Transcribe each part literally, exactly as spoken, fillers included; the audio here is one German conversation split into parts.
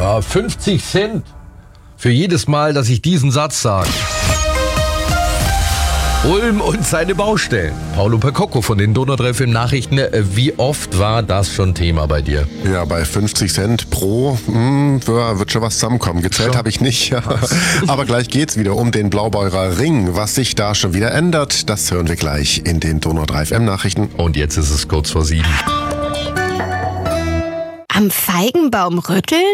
Ja, fünfzig Cent für jedes Mal, dass ich diesen Satz sage. Ulm und seine Baustellen. Paulo Percocco von den Donau drei Film Nachrichten. Wie oft war das schon Thema bei dir? Ja, bei fünfzig Cent pro mh, wird schon was zusammenkommen. Gezählt habe ich nicht. Ja. Aber gleich geht's wieder um den Blaubeurer Ring. Was sich da schon wieder ändert, das hören wir gleich in den Donau drei F M Nachrichten. Und jetzt ist es kurz vor sieben. Am Feigenbaum rütteln?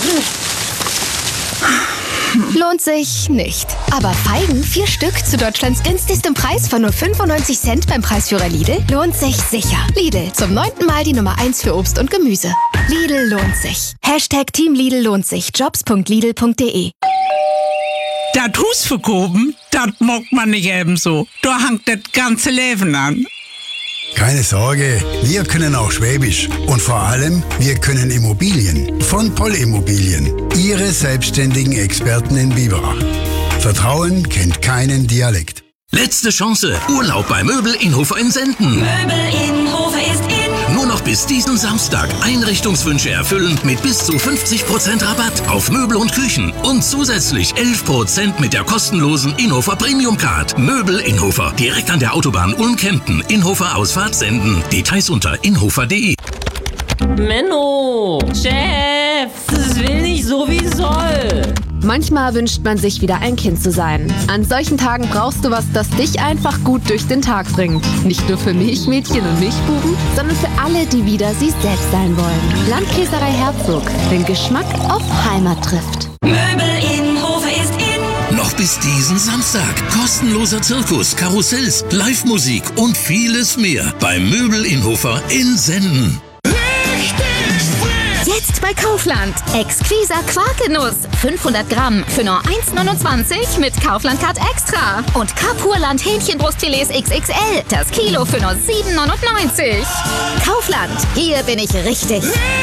Lohnt sich nicht. Aber Feigen, vier Stück zu Deutschlands günstigstem Preis von nur fünfundneunzig Cent beim Preisführer Lidl, lohnt sich sicher. Lidl, zum neunten Mal die Nummer eins für Obst und Gemüse. Lidl lohnt sich. Hashtag Team Lidl lohnt sich. Jobs punkt lidl punkt de. Das Haus verkaufen, das mag man nicht ebenso. Da hängt das ganze Leben an. Keine Sorge, wir können auch Schwäbisch. Und vor allem, wir können Immobilien. Von Poll Immobilien. Ihre selbstständigen Experten in Biberach. Vertrauen kennt keinen Dialekt. Letzte Chance. Urlaub bei Möbel Inhofer in Senden. Möbel Inhofer ist in. Nur noch bis diesen Samstag Einrichtungswünsche erfüllen mit bis zu fünfzig Prozent Rabatt auf Möbel und Küchen. Und zusätzlich elf Prozent mit der kostenlosen Inhofer Premium Card. Möbel Inhofer. Direkt an der Autobahn Ulm-Kempten. Inhofer Ausfahrt Senden. Details unter inhofer punkt de. Menno, Chef, das will nicht so wie soll. Manchmal wünscht man sich wieder ein Kind zu sein. An solchen Tagen brauchst du was, das dich einfach gut durch den Tag bringt. Nicht nur für Milchmädchen und Milchbuben, sondern für alle, die wieder sie selbst sein wollen. Landkäserei Herzog, wenn Geschmack auf Heimat trifft. Möbel Inhofer ist in. Noch bis diesen Samstag. Kostenloser Zirkus, Karussells, Live-Musik und vieles mehr beim Möbel Inhofer in Senden. Jetzt bei Kaufland. Exquisa Quarkenuss. fünfhundert Gramm für nur eins neunundzwanzig mit Kaufland-Card Extra. Und Kapurland Hähnchenbrustfilets X X L. Das Kilo für nur sieben neunundneunzig. Kaufland. Hier bin ich richtig.